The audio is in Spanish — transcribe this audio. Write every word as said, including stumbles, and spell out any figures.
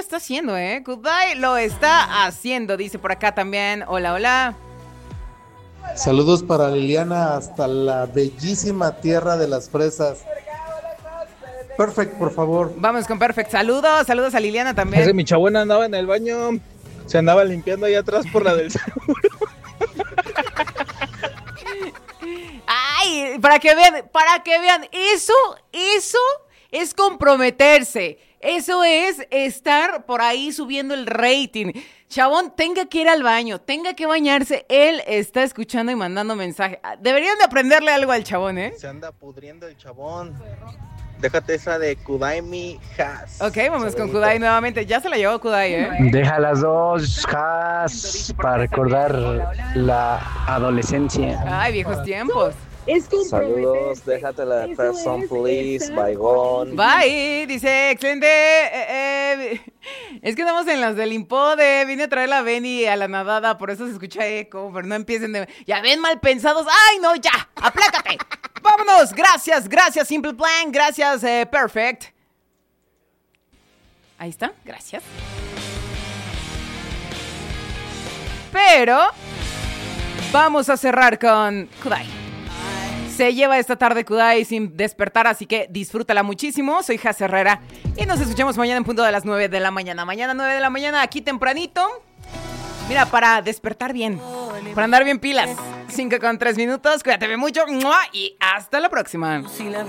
lo está haciendo, ¿eh? Kudai lo está haciendo, dice por acá también. Hola, hola. Saludos para Liliana hasta la bellísima tierra de las fresas. Perfect, por favor. Vamos con Perfect. Saludos, saludos a Liliana también. Ese mi chabona andaba en el baño, se andaba limpiando ahí atrás por la del seguro. Ay, para que vean, para que vean, eso, eso es comprometerse. Eso es estar por ahí subiendo el rating. Chabón, tenga que ir al baño, tenga que bañarse, él está escuchando y mandando mensaje. Deberían de aprenderle algo al chabón, ¿eh? Se anda pudriendo el chabón. Déjate esa de Kudai mi Has. Ok, vamos con Kudai nuevamente. Ya se la llevó Kudai, ¿eh? Deja las dos Has para recordar la adolescencia. Ay, viejos tiempos. Es Saludos, déjatela de person, please, bygone. Bye, dice, excelente. Eh, eh, es que estamos en las del Impode. Vine a traer la Benny a la nadada, por eso se escucha eco, pero no empiecen de... Ya ven mal pensados. ¡Ay, no, ya! ¡Aplácate! ¡Vámonos! Gracias, gracias, Simple Plan. Gracias, eh, Perfect. Ahí está, gracias. Pero vamos a cerrar con Kudai. Se lleva esta tarde Kudai sin despertar, así que disfrútala muchísimo. Soy Has Herrera y nos escuchamos mañana en punto de las nueve de la mañana. Mañana nueve de la mañana, aquí tempranito. Mira, para despertar bien, para andar bien pilas. cinco con tres minutos, cuídate mucho y hasta la próxima.